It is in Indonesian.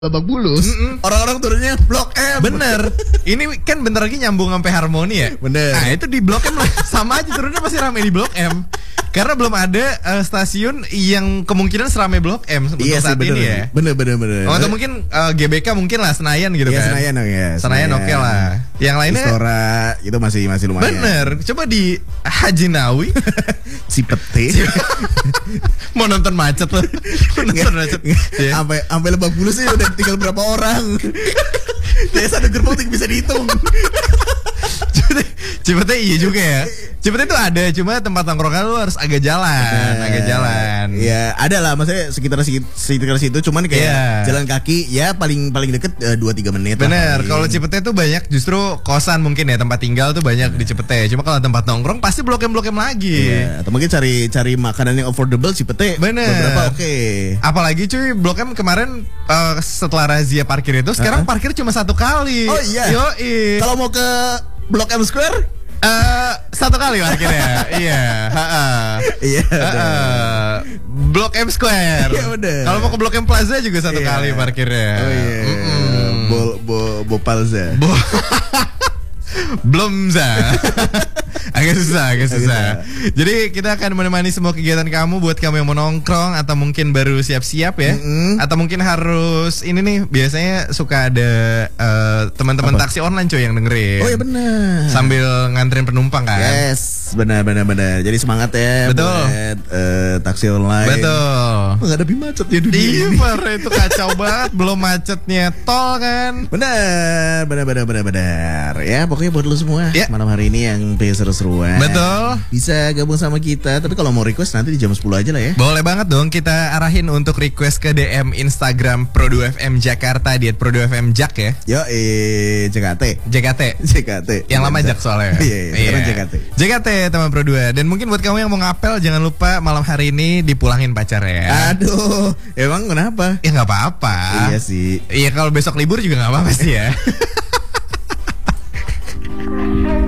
Lebak Bulus, orang-orang turunnya Blok M. Bener. Ini kan bentar lagi nyambung sampai Harmoni ya. Bener. Nah itu di Blok M lah. Sama aja turunnya pasti ramai di Blok M. Karena belum ada stasiun yang kemungkinan seramai Blok M untuk saat bener, ini ya. Bener. Atau mungkin GBK mungkin lah, Senayan gitu kan. Senayan ya. Senayan oke lah. Yang lainnya Istora itu masih lumayan. Bener. Coba di Haji Nawi Cipete. Mau nonton macet loh. Nonton macet. Sampai Lebak Bulus sih udah tinggal berapa orang. Kayak satu gerbong tuh bisa dihitung. Cipete iya juga ya. Cipete itu ada, cuma tempat nongkrongnya lu harus agak jalan. Ya ada lah, maksudnya sekitar situ, cuman kayak jalan kaki ya paling deket 2-3 menit. Bener, kalau Cipete tuh banyak justru kosan mungkin ya, tempat tinggal tuh banyak di Cipete. Cuma kalau tempat nongkrong pasti Blok M lagi. Atau mungkin cari makanan yang affordable Cipete. Bener. Beberapa oke. Apalagi cuy, Blok M kemarin setelah razia parkir itu sekarang parkir cuma 1 kali. Oh iya. Yoi. Kalau mau ke Blok M Square 1 kali parkirnya. Iya. Iya. Blok M Square. Iya udah. Kalau mau ke Blok M Plaza juga 1 kali parkirnya. Oh iya. Bopalza. Belum agak susah. Jadi kita akan menemani semua kegiatan kamu, buat kamu yang mau nongkrong atau mungkin baru siap-siap ya, atau mungkin harus ini nih, biasanya suka ada teman-teman taksi online coy yang dengerin. Oh iya benar. Sambil nganterin penumpang kan. Yes, benar. Jadi semangat ya. Betul. Buat taksi online. Betul. Menghadapi macetnya dunia Iya ini. parah, itu kacau banget. Belum macetnya tol kan. Benar. Ya pokoknya buat lu semua malam hari ini yang pengen seru-seruan, betul, bisa gabung sama kita. Tapi kalau mau request nanti di jam 10 aja lah ya. Boleh banget dong, kita arahin untuk request ke DM Instagram Pro2FM Jakarta di @Pro2FM Jak ya. Yo JKT. Yang lama Jak soalnya. Iya, sekarang JKT teman Pro2. Dan mungkin buat kamu yang mau ngapel, jangan lupa malam hari ini dipulangin pacarnya ya. Aduh, emang kenapa? Ya nggak apa-apa. Iya sih. Iya, kalau besok libur juga nggak apa-apa sih ya.